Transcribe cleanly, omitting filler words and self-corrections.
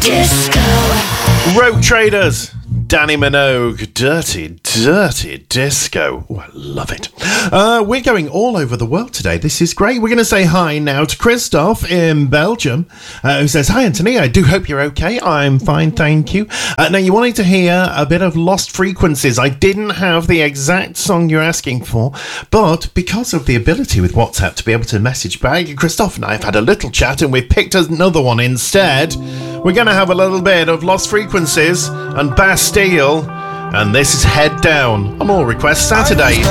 Rogue Traders, Danny Minogue, Dirty Disco. Oh, I love it. We're going all over the world today. This is great. We're going to say hi now to Christoph in Belgium, who says, "Hi, Anthony. I do hope you're okay. I'm fine, thank you." Now, you wanted to hear a bit of Lost Frequencies. I didn't have the exact song you're asking for, but because of the ability with WhatsApp to be able to message back, Christoph and I have had a little chat and we've picked another one instead. We're going to have a little bit of Lost Frequencies and Bastille, and this is Head Down on All Request Saturday.